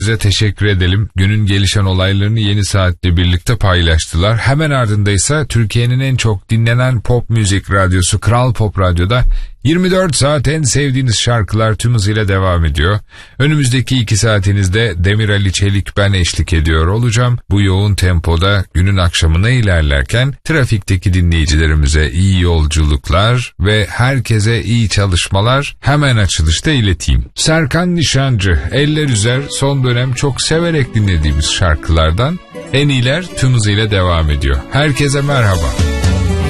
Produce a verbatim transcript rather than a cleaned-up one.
Size teşekkür edelim. Günün gelişen olaylarını Yeni Saat'le birlikte paylaştılar. Hemen ardındaysa Türkiye'nin en çok dinlenen pop müzik radyosu Kral Pop Radyo'da yirmi dört saat en sevdiğiniz şarkılar tüm hızıyla devam ediyor. Önümüzdeki iki saatinizde Demir Ali Çelik ben eşlik ediyor olacağım. Bu yoğun tempoda günün akşamına ilerlerken trafikteki dinleyicilerimize iyi yolculuklar ve herkese iyi çalışmalar hemen açılışta ileteyim. Serkan Nişancı, Eller Üzer son dönem çok severek dinlediğimiz şarkılardan en iyiler tüm hızıyla devam ediyor. Herkese merhaba.